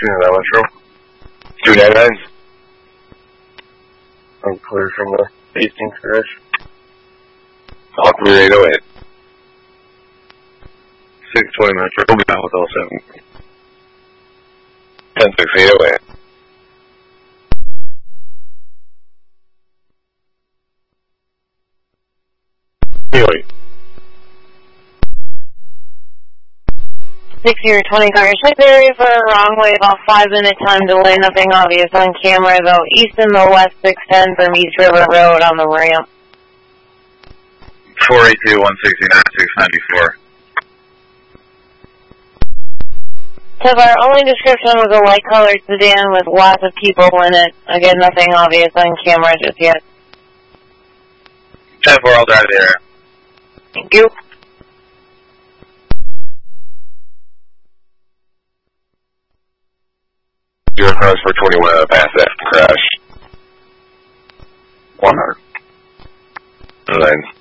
that metro. 299. I'm clear from the Hastings garage. All 3808. 620 metro. We'll be out with all 7. 10608. Anyway. 6020 car, check the area for a wrong way, about 5-minute time delay, nothing obvious on camera though. East and the west 610 from East River Road on the ramp. 482 169 694. So our only description was a light colored sedan with lots of people in it. Again, nothing obvious on camera just yet. 10-4, I'll drive there. Thank you. Zero cars for 21 pass after crash. 100. 9.